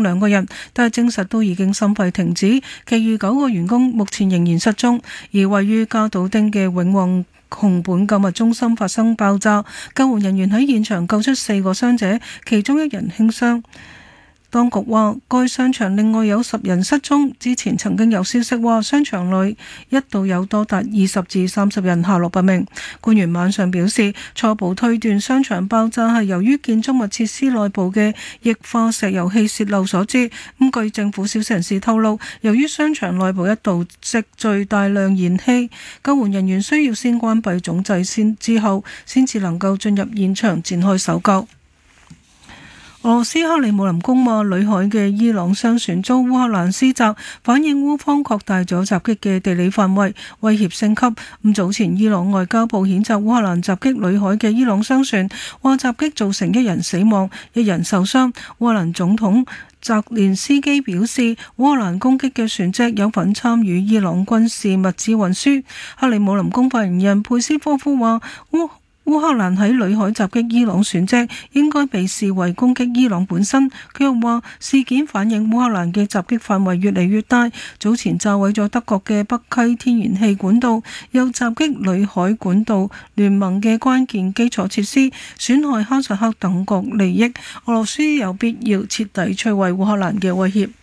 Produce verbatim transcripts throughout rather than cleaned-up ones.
兩個人，但係證實都已經心肺停止，其餘九個員工目前仍然失蹤。而位於加島町嘅永旺熊本購物中心發生爆炸，救援人員喺現場救出四個傷者，其中一人輕傷。當局話，該商場另外有十人失蹤。之前曾經有消息話，商場內一度有多達二十至三十人下落不明。官員晚上表示，初步推斷商場爆炸係由於建築物設施內部嘅液化石油氣洩漏所致。咁據政府消息人士透露，由於商場內部一度積聚大量燃氣，救援人員需要先關閉總掣先之後，先至能夠進入現場展開搜救。俄羅斯克里姆林宮話，裏海嘅伊朗商船遭烏克蘭施襲，反映烏方擴大咗襲擊嘅地理範圍，威脅升級。咁早前伊朗外交部譴責烏克蘭襲擊裏海嘅伊朗商船，話襲擊造成一人死亡、一人受傷。烏克蘭總統澤連斯基表示，烏克蘭攻擊嘅船隻有份參與伊朗軍事物資運輸。克里姆林宮發言人佩斯科夫話，烏烏克蘭喺裏海襲擊伊朗船隻，應該被視為攻擊伊朗本身。佢又話，事件反映烏克蘭嘅襲擊範圍越嚟越大，早前炸毀咗德國嘅北溪天然氣管道，又襲擊裏海管道聯盟嘅關鍵基礎設施，損害哈薩克等國利益。俄羅斯有必要徹底摧毀烏克蘭嘅威脅。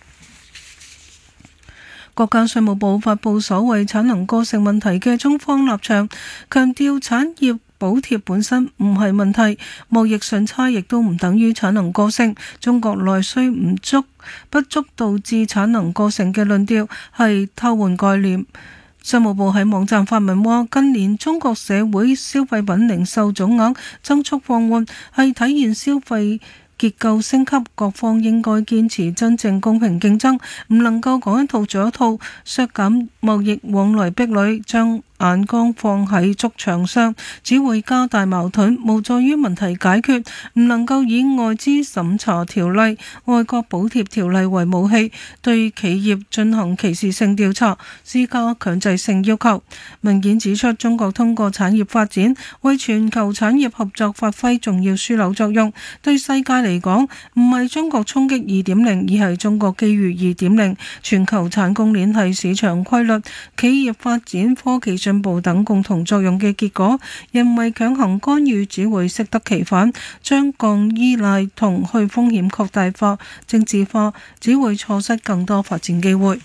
國家稅務部發布所謂產能過剩問題嘅中方立場，強調產業補貼本身唔係問題，貿易順差亦都唔等於產能過剩。中國內需唔足不足導致產能過剩嘅論調係偷換概念。稅務部喺網站發文話，近年中國社會消費品零售總額增速放緩，係體現消費結構升級，各方應該堅持真正公平競爭，唔能夠講一套做一套，削減貿易往來壁壘，將眼光放喺築牆上，只會加大矛盾，無助於問題解決。唔能夠以外資審查條例、外國補貼條例為武器，對企業進行歧視性調查，施加強制性要求。文件指出，中國通過產業發展為全球產業合作發揮重要樞紐作用。對世界嚟講，唔係中國衝擊二點零，而係中國機遇二點零。全球產供鏈係市場規律、企業發展、科技進步等共同作用嘅結果，人為強行干預只會適得其反，將降依賴同去風險擴大化、政治化，只會錯失更多發展機會。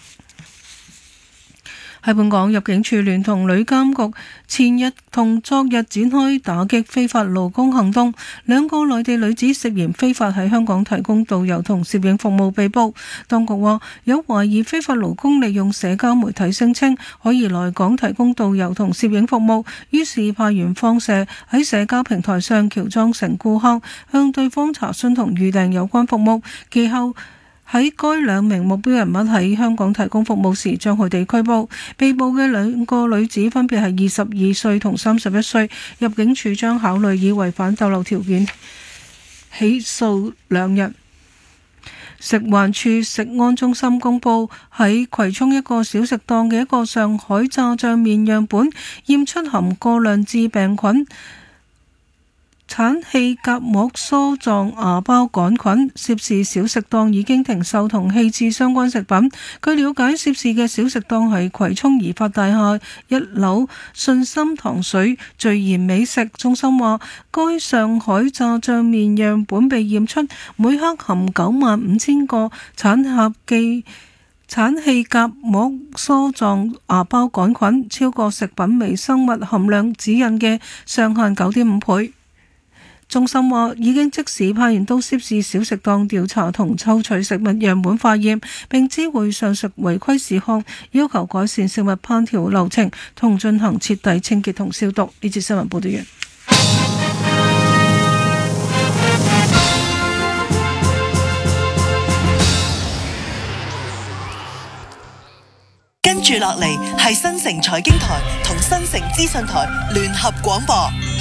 喺本港，入境處聯同旅監局前日同昨日展開打擊非法勞工行動，兩個內地女子涉嫌非法喺香港提供導遊同攝影服務被捕。當局話有懷疑非法勞工利用社交媒體聲稱可以來港提供導遊同攝影服務，於是派員放蛇喺社交平台上喬裝成顧客，向對方查詢同預訂有關服務。其後喺該兩名目標人物喺香港提供服務時，將佢哋拘捕。被捕嘅兩個女子分別係二十二歲同三十一歲，入境處將考慮以違反逗留條件起訴兩人。食環署食安中心公佈，喺葵涌一個小食檔嘅一個上海炸醬麵樣本驗出含過量致病菌產氣莢膜梭狀芽孢桿菌，涉事小食檔已經停售同棄置相關食品。據了解，涉事嘅小食檔係葵涌怡發大廈一樓信心糖水聚賢美食中心。話該上海炸醬麵樣本被驗出每克含九萬五千個產合記產氣莢膜梭狀芽孢桿菌，超過食品微生物含量指引嘅上限九點五倍。中心話已經即時派員到涉事小食檔調查同抽取食物樣本化驗，並知會上述違規事項，要求改善食物烹調流程同進行徹底清潔同消毒。呢節新聞報道完。 跟住落嚟係新城財經台同新城資訊台聯合廣播。